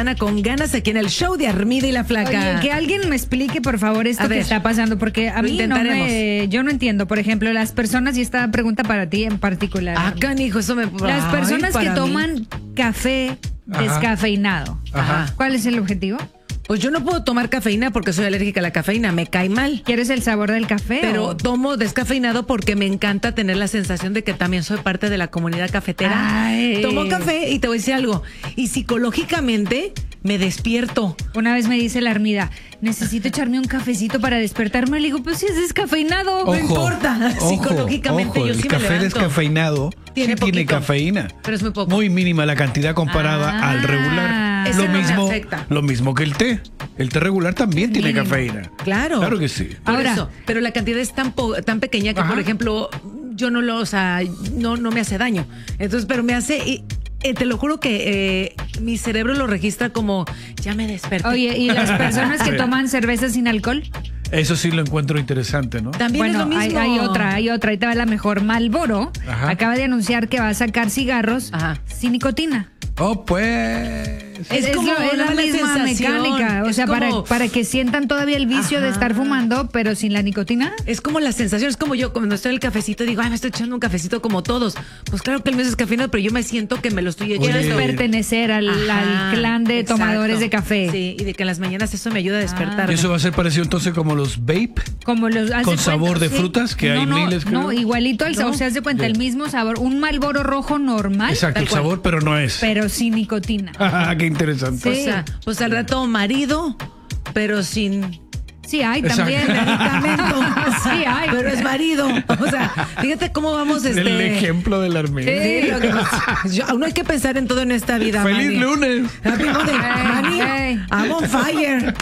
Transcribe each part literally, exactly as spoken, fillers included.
semana con ganas aquí en el show de Armida y la Flaca. Oye, que alguien me explique, por favor, esto que está pasando, porque a mí no me, yo no entiendo. Por ejemplo, las personas, y esta pregunta para ti en particular. Ah, canijo, eso me... Las personas Ay, que mí. toman café descafeinado. Ajá. ¿Cuál es el objetivo? Pues yo no puedo tomar cafeína porque soy alérgica a la cafeína, me cae mal. ¿Quieres el sabor del café? Pero o? tomo descafeinado porque me encanta tener la sensación de que también soy parte de la comunidad cafetera. Ay. Tomo café y te voy a decir algo. Y psicológicamente me despierto. Una vez me dice la Armida, necesito echarme un cafecito para despertarme. Le digo, pues si es descafeinado. Ojo, no importa. ojo, Psicológicamente ojo, yo el sí me café levanto. descafeinado Tiene sí tiene poquito, cafeína. pero es muy poco. Muy mínima la cantidad comparada Ah. al regular. Ese Lo no me mismo, afecta. lo mismo que el té. El té regular también tiene Mínimo. cafeína. Claro. Claro que sí. Por Ahora- eso, pero la cantidad es tan po- tan pequeña que, Ajá. por ejemplo, yo no lo, o sea, no, no me hace daño. Entonces, pero me hace, y, eh, te lo juro que eh, mi cerebro lo registra como, ya me desperté. Oye, ¿y las personas que Sí. toman cerveza sin alcohol? Eso sí lo encuentro interesante, ¿no? También Bueno, es lo hay, mismo. hay otra, hay otra. Ahí te va la mejor. Marlboro Ajá. acaba de anunciar que va a sacar cigarros Ajá. sin nicotina. Oh, pues. Es Es, como lo- es la una mala misma sensación. mecánica. O Es sea, para, como- para que sientan todavía el vicio de Ajá. estar fumando, pero sin la nicotina. Es como la sensación, es como yo cuando estoy en el cafecito digo, ay, me estoy echando un cafecito como todos. Pues claro que el mío es descafeinado, pero yo me siento que me lo estoy echando. Quieres Oye. pertenecer al, Ajá, al clan de exacto. tomadores de café. Sí, y de que en las mañanas eso me ayuda a despertar. Y eso va a ser parecido entonces como los vape. Como los haz Con de sabor cuenta, de frutas, que no, hay no, miles, creo. No, igualito al sabor. No. O sea, haz de cuenta, el mismo sabor. Un Marlboro rojo normal, Exacto, tal el cual. sabor, pero no es. pero sin nicotina. Qué interesante. O Sí. sea, pues al rato marido, pero sin Sí hay Exacto. también. medicamento. Sí hay. Pero es marido. O sea, fíjate cómo vamos este. El ejemplo de la armida. Sí, lo que pasa- yo- no hay que pensar en todo en esta vida. ¡Feliz Manny. lunes! Happy Monday. Manny, hey. I'm on fire.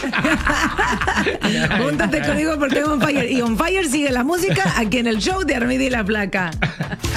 Júntate conmigo porque I'm on fire. Y on fire sigue la música aquí en el show de Armida y la Flaca.